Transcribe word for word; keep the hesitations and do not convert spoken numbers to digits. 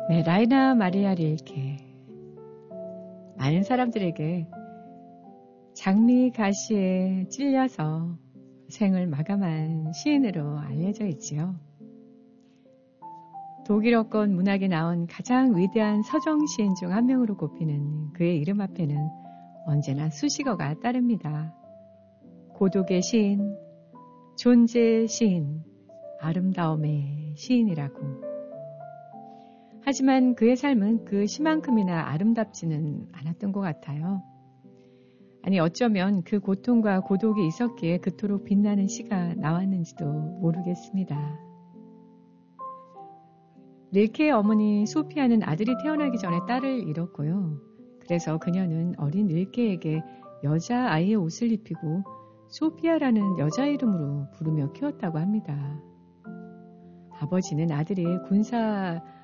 네, 라이나 마리아 릴케. 많은 사람들에게 장미 가시에 찔려서 생을 마감한 시인으로 알려져 있지요. 독일어권 문학에 나온 가장 위대한 서정 시인 중 한 명으로 꼽히는 그의 이름 앞에는 언제나 수식어가 따릅니다. 고독의 시인, 존재의 시인, 아름다움의 시인이라고. 하지만 그의 삶은 그 시만큼이나 아름답지는 않았던 것 같아요. 아니 어쩌면 그 고통과 고독이 있었기에 그토록 빛나는 시가 나왔는지도 모르겠습니다. 릴케의 어머니 소피아는 아들이 태어나기 전에 딸을 잃었고요. 그래서 그녀는 어린 릴케에게 여자아이의 옷을 입히고 소피아라는 여자 이름으로 부르며 키웠다고 합니다. 아버지는 아들이 군사